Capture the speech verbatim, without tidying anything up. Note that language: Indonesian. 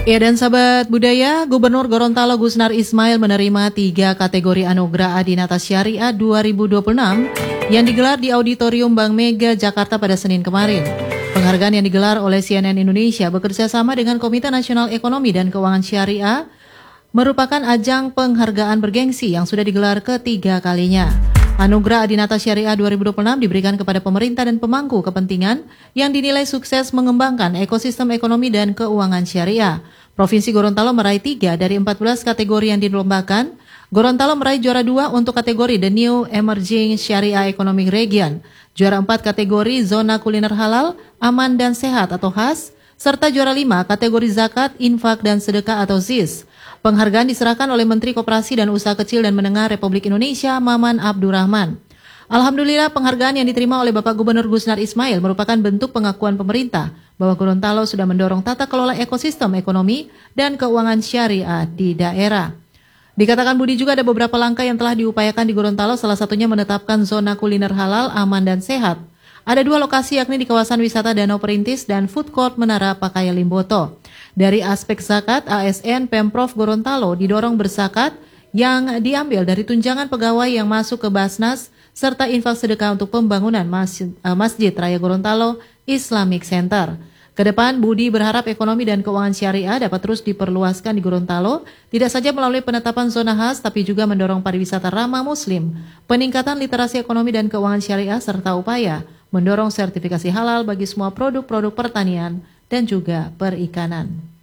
Ya, dan sahabat budaya, Gubernur Gorontalo Gusnar Ismail menerima tiga kategori Anugerah Adinata Syariah dua ribu dua puluh enam yang digelar di Auditorium Bank Mega Jakarta pada Senin kemarin. Penghargaan yang digelar oleh C N N Indonesia bekerjasama dengan Komite Nasional Ekonomi dan Keuangan Syariah merupakan ajang penghargaan bergengsi yang sudah digelar ketiga kalinya. Anugerah Adinata Syariah dua ribu dua puluh enam diberikan kepada pemerintah dan pemangku kepentingan yang dinilai sukses mengembangkan ekosistem ekonomi dan keuangan syariah. Provinsi Gorontalo meraih tiga dari empat belas kategori yang dilombakan. Gorontalo meraih juara dua untuk kategori The New Emerging Syariah Economic Region, juara empat kategori Zona Kuliner Halal, Aman dan Sehat atau H A S, serta juara lima kategori Zakat, Infak dan Sedekah atau Z I S. Penghargaan diserahkan oleh Menteri Koperasi dan Usaha Kecil dan Menengah Republik Indonesia, Maman Abdurrahman. Alhamdulillah, penghargaan yang diterima oleh Bapak Gubernur Gusnar Ismail merupakan bentuk pengakuan pemerintah bahwa Gorontalo sudah mendorong tata kelola ekosistem ekonomi dan keuangan syariah di daerah. Dikatakan Budi juga ada beberapa langkah yang telah diupayakan di Gorontalo, salah satunya menetapkan zona kuliner halal, aman dan sehat. Ada dua lokasi yakni di kawasan wisata Danau Perintis dan Food Court Menara Pakaya Limboto. Dari aspek zakat, A S N Pemprov Gorontalo didorong berzakat yang diambil dari tunjangan pegawai yang masuk ke Basnas serta infak sedekah untuk pembangunan Masjid, uh, Masjid Raya Gorontalo Islamic Center. Kedepan, Budi berharap ekonomi dan keuangan syariah dapat terus diperluaskan di Gorontalo, tidak saja melalui penetapan zona khas, tapi juga mendorong pariwisata ramah Muslim, peningkatan literasi ekonomi dan keuangan syariah, serta upaya mendorong sertifikasi halal bagi semua produk-produk pertanian dan juga perikanan.